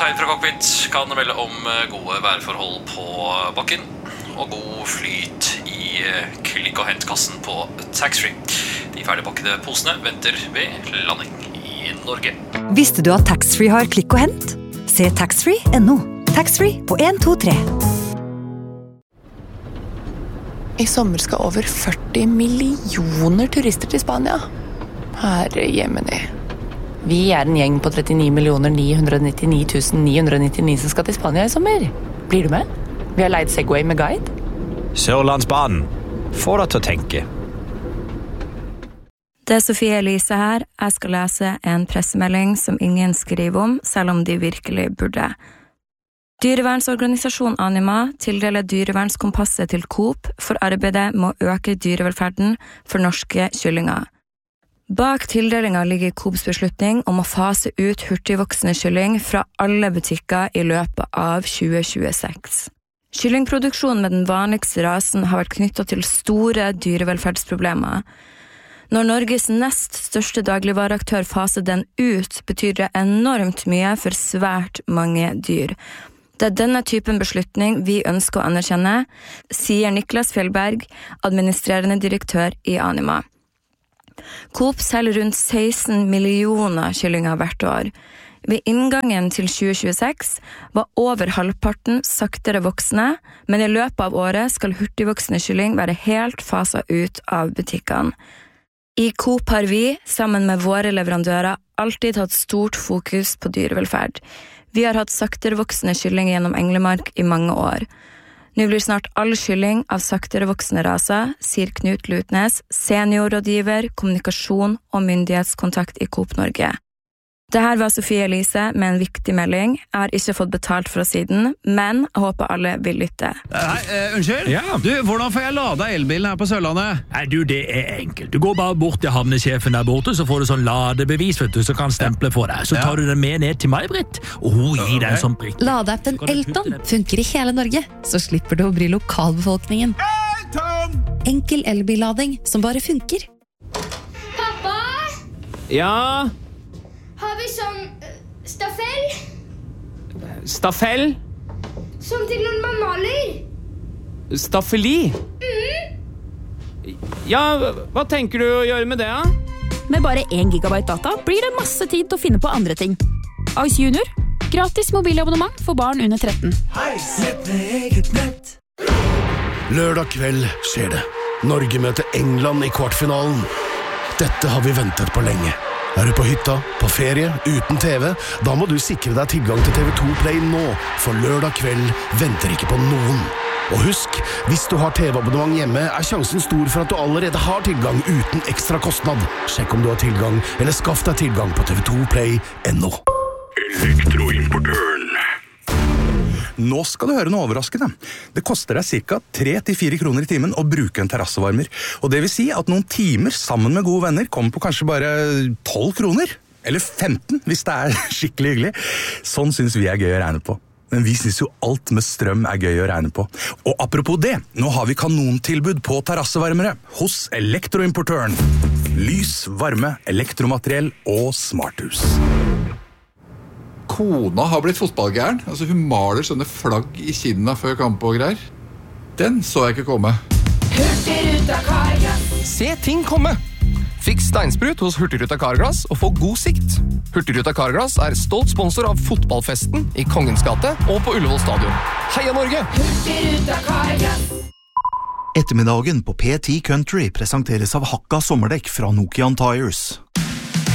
kaptein fra cockpit kan melde om gode værforhold på bakken og god flyt i klikk- og hentkassen på taxfree. De ferdigpakkede posene venter ved landing i Norge. Visste du at taxfree har klikk og hent? Se taxfree.no. Taxfree på 1, 2, 3. I sommer skal over 40 millioner turister til Spania. Herre Jemini. Vi en gjeng på 39 999 som skal til Spania i sommer. Blir du med? Vi har leid Segway med guide. Sørlandsbanen. Få deg til å tenke. Det Sofie Elise her. Jeg skal lese en pressemelding som ingen skriver om, selv om de virkelig burde. Dyrevernsorganisasjon Anima tildeler dyrevernskompasset til Coop for arbeidet med å øke dyrevelferden for norske kyllinger. Bak tildelingen ligger Coops beslutning om å fase ut hurtigvoksende kylling fra alle butikker i løpet av 2026. Kyllingproduksjonen med den vanligste rasen har vært knyttet til store dyrevelferdsproblemer. Når Norges nest største dagligvareaktør faser den ut, betyr det enormt mye for svært mange dyr. Det denne typen beslutning vi ønsker å anerkjenne, sier Niklas Fjellberg, administrerende direktør i Anima. Coop selger rundt 16 millioner kyllinger hvert år. Ved inngangen til 2026 var over halvparten saktere voksne, men i løpet av året skal hurtigvoksende kylling være helt faset ut av butikkene. I Coop har vi, sammen med våre leverandører, alltid hatt stort fokus på dyrevelferd. Vi har hatt sakterevoksende kylling gjennom Englemark i mange år. Nå blir snart all kylling av sakterevoksende raser, sier Knut Lutnes, seniorrådgiver, kommunikasjon og myndighetskontakt i Coop Norge. Det her var Sofie Elise med en viktig melding. Jeg har ikke fått betalt for å si den, men jeg håper alle vil lytte. Unnskyld? Ja. Du, hvordan får jeg lada elbilen her på Sørlandet? Nei, du, det enkelt. Du går bare bort til havnesjefen der borte, så får du sånn ladebevis, vet du, så kan stemple for deg. Så tar du den med ned til May-Britt, og hun gir deg en sånn prikk. Ladeappen Elton funker i hele Norge, så slipper du å bry lokalbefolkningen. Elton! Enkel elbillading som bare funker. Pappa, Ja, har vi sånn staffell? staffell, Som til når man maler? staffeli. Ja, hva tenker du å gjøre med det, da? Med bare 1 gigabyte data blir det masse tid til å finne på andre ting. Ice Junior. Gratis mobilabonnement for barn under 13. Lørdag kveld skjer det. Norge møter England i kvartfinalen. Dette har vi ventet på lenge. Er du på hytta, på ferie, uten TV? Da må du sikre deg tilgang til TV2 Play nå, for lørdag kveld venter ikke på noen. Og husk, hvis du har TV-abonnement hjemme, er sjansen stor for at du allerede har tilgang uten ekstra kostnad. Sjekk om du har tilgang, eller skaff deg tilgang på tv2play.no. Elektroimportøren. Nå skal du høre noe overraskende. Det koster deg ca. 3-4 kroner i timen å bruke en terrassevarmer. Og det vil si at noen timer sammen med gode venner kommer på kanskje bare 12 kroner. Eller 15, hvis det er skikkelig hyggelig. Sånn synes vi er gøy å regne på. Men vi synes jo alt med strøm er gøy å regne på. Og apropos det, nå har vi kanontilbud på terrassevarmere hos Elektroimportøren. Lys, varme, elektromateriell og smarthus. Kona har blitt fotballgæren. Altså, hun maler sånne flagg i kinna før kamp og greier. Den så jeg ikke komme. Hurtigruta Carglass. Se ting komme. Fikk steinsprut hos Hurtigruta Carglass og få god sikt. Hurtigruta Carglass er stolt sponsor av fotballfesten i Kongens gate og på Ullevål stadion. Heia Norge! Hurtigruta Carglass. Ettermiddagen på P10 Country presenteres av Hakka sommerdekk fra Nokian Tires.